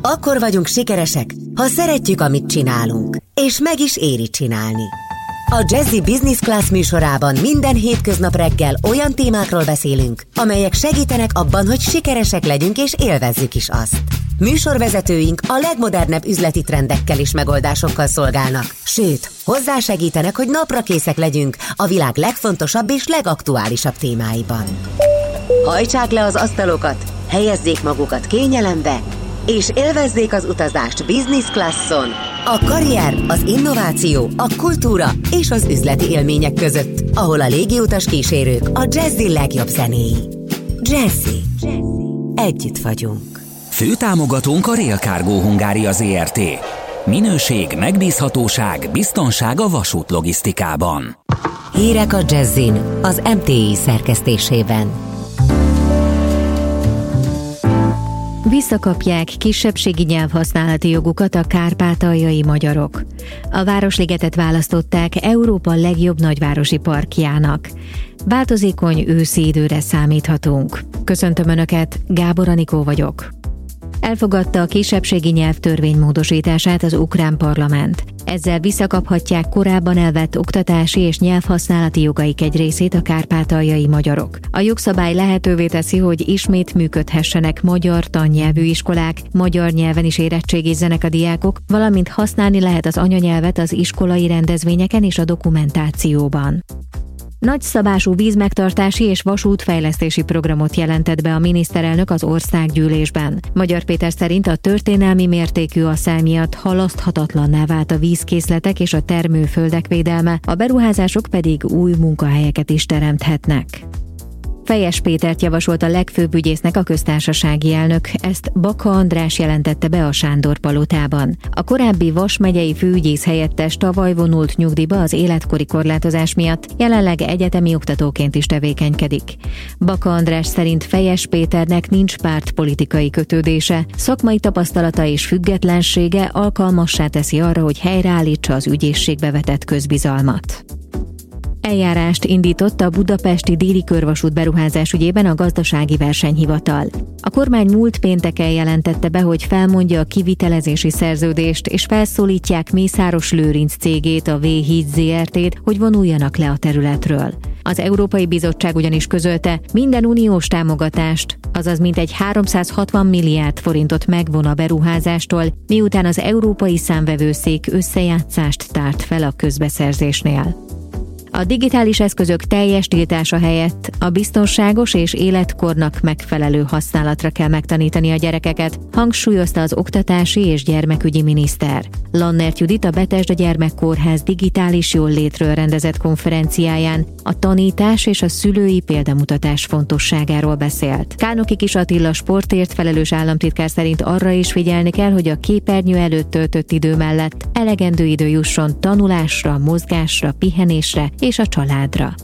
Akkor vagyunk sikeresek, ha szeretjük, amit csinálunk, és meg is éri csinálni. A Jazzy Business Class műsorában minden hétköznap reggel olyan témákról beszélünk, amelyek segítenek abban, hogy sikeresek legyünk és élvezzük is azt. Műsorvezetőink a legmodernebb üzleti trendekkel és megoldásokkal szolgálnak, sőt, hozzásegítenek, hogy naprakészek legyünk a világ legfontosabb és legaktuálisabb témáiban. Hajtsák le az asztalokat, helyezzék magukat kényelembe, és élvezzék az utazást business classon, a karrier, az innováció, a kultúra és az üzleti élmények között, ahol a légiutas kísérők a Jazzy legjobb zenéi. Jazzy. Együtt vagyunk. Főtámogatónk a Rail Cargo Hungária Zrt. Minőség, megbízhatóság, biztonság a vasútlogisztikában. Hírek a Jazzyn, az MTI szerkesztésében. Visszakapják kisebbségi nyelvhasználati jogukat a kárpátaljai magyarok. A Városligetet választották Európa legjobb nagyvárosi parkjának. Változékony őszi időre számíthatunk. Köszöntöm Önöket, Gábor Anikó vagyok. Elfogadta a kisebbségi nyelvtörvény módosítását az ukrán parlament. Ezzel visszakaphatják korábban elvett oktatási és nyelvhasználati jogaik egy részét a kárpátaljai magyarok. A jogszabály lehetővé teszi, hogy ismét működhessenek magyar tannyelvű iskolák, magyar nyelven is érettségizzenek a diákok, valamint használni lehet az anyanyelvet az iskolai rendezvényeken és a dokumentációban. Nagyszabású vízmegtartási és vasútfejlesztési programot jelentett be a miniszterelnök az országgyűlésben. Magyar Péter szerint a történelmi mértékű asszály miatt halaszthatatlanná vált a vízkészletek és a termőföldek védelme, a beruházások pedig új munkahelyeket is teremthetnek. Fejes Pétert javasolt a legfőbb ügyésznek a köztársasági elnök, ezt Baka András jelentette be a Sándor-palotában. A korábbi Vas megyei főügyész helyettes tavaly vonult nyugdíjba az életkori korlátozás miatt, jelenleg egyetemi oktatóként is tevékenykedik. Baka András szerint Fejes Péternek nincs pártpolitikai kötődése, szakmai tapasztalata és függetlensége alkalmassá teszi arra, hogy helyreállítsa az ügyészségbe vetett közbizalmat. Eljárást indított a budapesti déli körvasút beruházás ügyében a Gazdasági Versenyhivatal. A kormány múlt pénteken jelentette be, hogy felmondja a kivitelezési szerződést, és felszólítják Mészáros Lőrinc cégét, a V-Híd Zrt-t, hogy vonuljanak le a területről. Az Európai Bizottság ugyanis közölte, minden uniós támogatást, azaz mintegy 360 milliárd forintot megvon a beruházástól, miután az Európai Számvevőszék összejátszást tárt fel a közbeszerzésnél. A digitális eszközök teljes tiltása helyett a biztonságos és életkornak megfelelő használatra kell megtanítani a gyerekeket, hangsúlyozta az oktatási és gyermekügyi miniszter. Lannert Judit a Betesda Gyermekkórház digitális jóllétről rendezett konferenciáján a tanítás és a szülői példamutatás fontosságáról beszélt. Kálnoki Kis Attila sportért felelős államtitkár szerint arra is figyelni kell, hogy a képernyő előtt töltött idő mellett elegendő idő jusson tanulásra, mozgásra, pihenésre és a családra.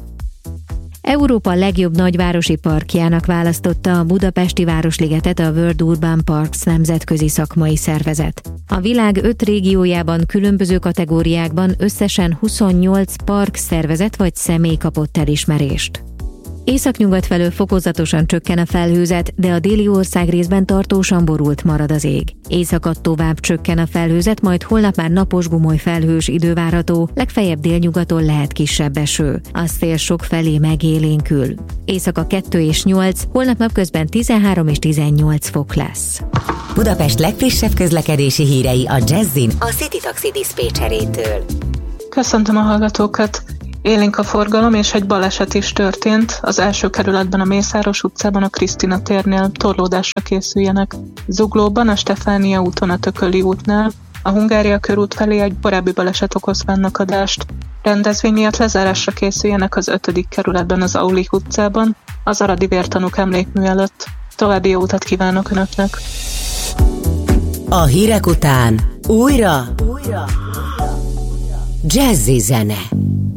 Európa legjobb nagyvárosi parkjának választotta a budapesti Városligetet a World Urban Parks nemzetközi szakmai szervezet. A világ 5 régiójában különböző kategóriákban összesen 28 park szervezet vagy személy kapott elismerést. Északnyugat felől fokozatosan csökken a felhőzet, de a déli országrészben tartósan borult marad az ég. Északon tovább csökken a felhőzet, majd holnap már napos gumoly felhős idő várható, legfeljebb délnyugaton lehet kisebb eső. A szél sok felé megélénkül. Éjszaka 2 és 8, holnap napközben 13 és 18 fok lesz. Budapest legfrissebb közlekedési hírei a Jazzyn a City Taxi diszpécserétől. Köszöntöm a hallgatókat! Élénk a forgalom, és egy baleset is történt. Az első kerületben a Mészáros utcában a Krisztina térnél torlódásra készüljenek. Zuglóban a Stefánia úton a Tököli útnál, a Hungária körút felé egy korábbi baleset okoz fennakadást. Rendezvény miatt lezárásra készüljenek az 5. kerületben az Aulik utcában, az Aradi Vértanúk emlékmű előtt. További jó utat kívánok Önöknek! A hírek után újra Jazzy zene.